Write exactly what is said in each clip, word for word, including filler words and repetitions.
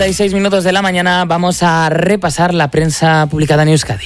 seis minutos de la mañana vamos a repasar la prensa publicada en Euskadi.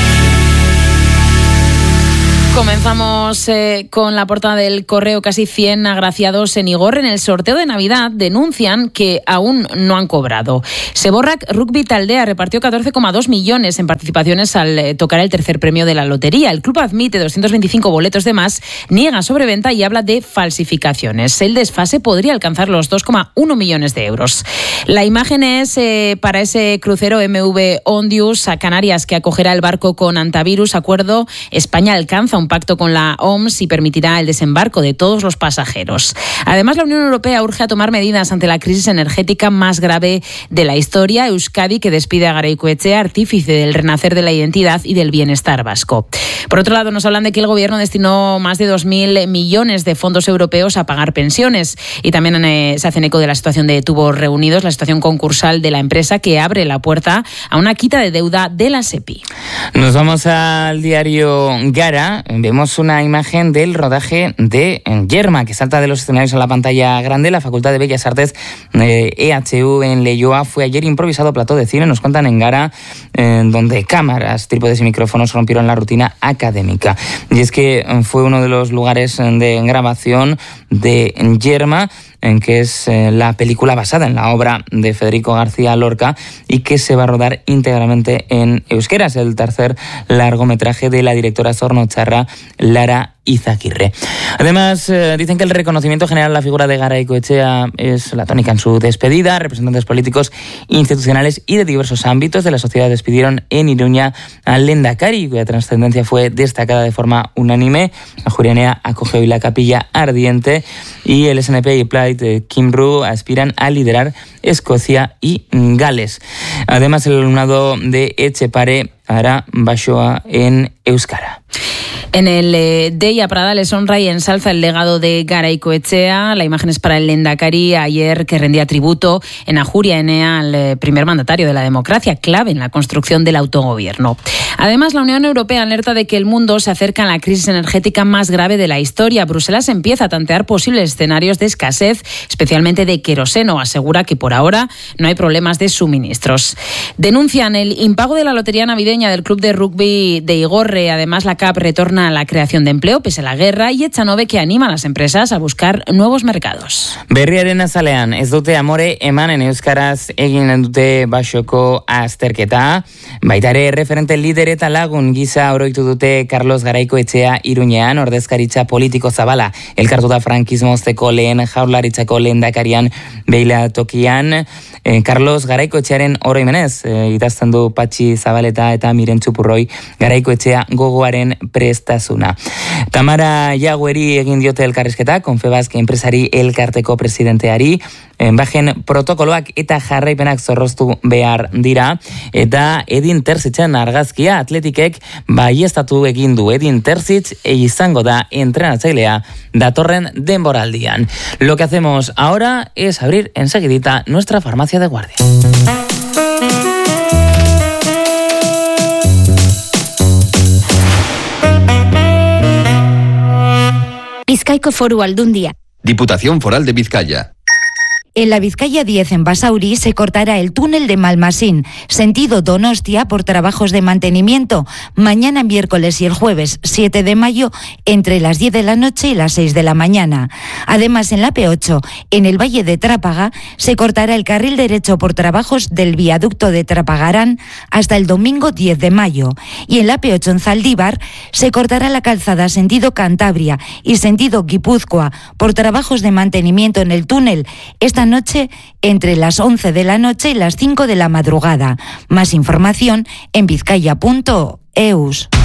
Comenzamos eh, con la portada del Correo. Casi cien agraciados en Igorre en el sorteo de Navidad denuncian que aún no han cobrado. Seborrak Rugby Taldea repartió catorce coma dos millones en participaciones al eh, tocar el tercer premio de la lotería. El club admite doscientos veinticinco boletos de más, niega sobreventa y habla de falsificaciones. El desfase podría alcanzar los dos coma uno millones de euros. La imagen es eh, para ese crucero M V Ondius a Canarias que acogerá el barco con antivirus. Acuerdo, España alcanza un pacto con la O M S y permitirá el desembarco de todos los pasajeros. Además, la Unión Europea urge a tomar medidas ante la crisis energética más grave de la historia. Euskadi, que despide a Garaikoetxea, artífice del renacer de la identidad y del bienestar vasco. Por otro lado, nos hablan de que el Gobierno destinó más de dos mil millones de fondos europeos a pagar pensiones y también eh, se hacen eco de la situación de Tubos Reunidos, la situación concursal de la empresa que abre la puerta a una quita de deuda de la SEPI. Nos vamos al diario Gara. Vemos una imagen del rodaje de Yerma, que salta de los escenarios a la pantalla grande. La Facultad de Bellas Artes eh, E H U en Leioa fue ayer improvisado plató de cine, nos cuentan en Gara, eh, donde cámaras, trípodes y micrófonos rompieron la rutina académica. Y es que fue uno de los lugares de grabación de Yerma, en que es eh, la película basada en la obra de Federico García Lorca y que se va a rodar íntegramente en euskera. Es el tercer largometraje de la directora zornotxarra Lara Izaguirre. Además, eh, dicen que el reconocimiento general a la figura de Garaikoetxea es la tónica en su despedida. Representantes políticos, institucionales y de diversos ámbitos de la sociedad despidieron en Iruña al lehendakari, cuya trascendencia fue destacada de forma unánime. La Jurianea acoge hoy la capilla ardiente y el S N P y Plaid eh, Kimru aspiran a liderar Escocia y Gales. Además, el alumnado de Etxepare hará Bashoa en euskara. En el eh, Deia Prada les honra y ensalza el legado de Garaikoetxea. La imagen es para el lehendakari ayer, que rendía tributo en Ajuria Enea al eh, primer mandatario de la democracia, clave en la construcción del autogobierno. Además, la Unión Europea alerta de que el mundo se acerca a la crisis energética más grave de la historia. Bruselas empieza a tantear posibles escenarios de escasez, especialmente de queroseno. Asegura que por ahora no hay problemas de suministros. Denuncian el impago de la lotería navideña del club de rugby de Igorre. Además, la C A P retorna a la creación de empleo pese a la guerra y Echanove, que anima a las empresas a buscar nuevos mercados. Berriaren azalean, ez dute amore emanen euskaraz egin dute basoko azterketa. Baita ere, referente lider eta lagun gisa oroitu dute Carlos Garaikoetxea Iruñean, ordezkaritza politiko zabala elkartu da frankismozteko lehen jaurlaritzako lehendakarian beila tokian. Eh, Carlos Garaikoetxearen oroimenez, eh, idazten du Patxi Zabaleta eta Miren Txupurroi Garaikoetxea gogoaren prestasuna. Tamara Jagueri egin diote elkarrizketa, Confebask enpresari elkarteko presidenteari, bajen protokoloak eta jarraipenak zorroztu behar dira, eta Edin Terzitzen argazkia atletikek baieztatu egin du. Edin Terzitz izango da entrenatzailea datorren denboraldian. Lo que hacemos ahora es abrir enseguidita nuestra farmacia de guardia. Bizkaiko Foru Aldundia. Diputación Foral de Vizcaya. En la Vizcaya diez en Basauri se cortará el túnel de Malmasín, sentido Donostia, por trabajos de mantenimiento, mañana miércoles y el jueves siete de mayo entre las diez de la noche y las seis de la mañana. Además, en la P ocho, en el Valle de Trápaga, se cortará el carril derecho por trabajos del viaducto de Trapagarán hasta el domingo diez de mayo. Y en la P ocho en Zaldívar se cortará la calzada sentido Cantabria y sentido Guipúzcoa por trabajos de mantenimiento en el túnel esta noche entre las once de la noche y las cinco de la madrugada. Más información en vizcaya punto eus.